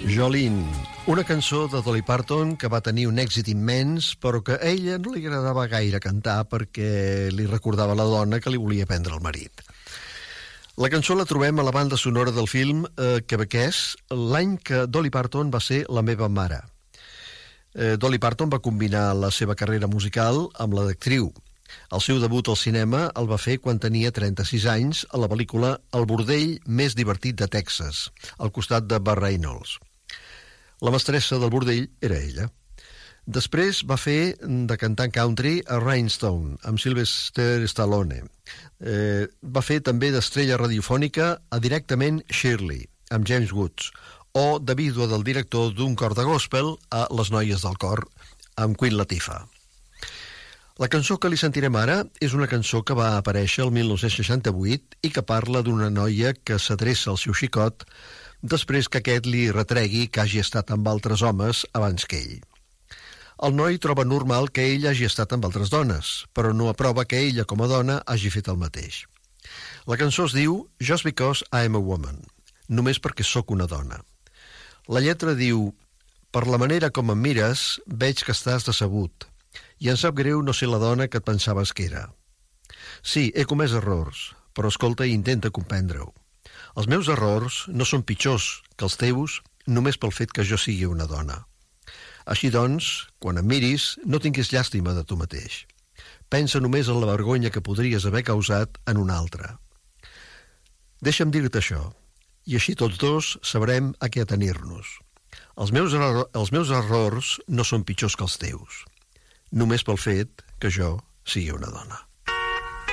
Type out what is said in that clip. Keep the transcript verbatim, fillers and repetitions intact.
Jolene, una cançó de Dolly Parton que va tenir un èxit immens, però que a ella no li agradava gaire cantar perquè li recordava la dona que li volia prendre el marit. La cançó la trobem a la banda sonora del film eh, quebequès, l'any que Dolly Parton va ser la meva mare. Eh, Dolly Parton va combinar la seva carrera musical amb la d'actriu. El seu debut al cinema el va fer quan tenia trenta-sis anys a la pel·lícula El bordell més divertit de Texas, al costat de Burt Reynolds. La mestressa del bordell era ella. Després va fer de cantant country a Rhinestone, amb Sylvester Stallone. Eh, va fer també d'estrella radiofònica a Directament Shirley, amb James Woods, o de vídua del director d'un cor de gospel a Les noies del cor, amb Queen Latifah. La cançó que li sentirem ara és una cançó que va aparèixer el dinou seixanta-vuit i que parla d'una noia que s'adreça al seu xicot després que aquest li retregui que hagi estat amb altres homes abans que ell. El noi troba normal que ell hagi estat amb altres dones, però no aprova que ella, com a dona, hagi fet el mateix. La cançó es diu Just Because I'm a Woman, només perquè sóc una dona. La lletra diu: per la manera com em mires, veig que estàs decebut, i em sap greu no ser la dona que et pensaves que era. Sí, he comès errors, però escolta i intenta comprendre-ho. Els meus errors no són pitjors que els teus només pel fet que jo sigui una dona. Així doncs, quan em miris, no tinguis llàstima de tu mateix. Pensa només en la vergonya que podries haver causat en una altra. Deixa'm dir-te això, i així tots dos sabrem a què atenir-nos. Els meus, erro- els meus errors no són pitjors que els teus, només pel fet que jo sigui una dona.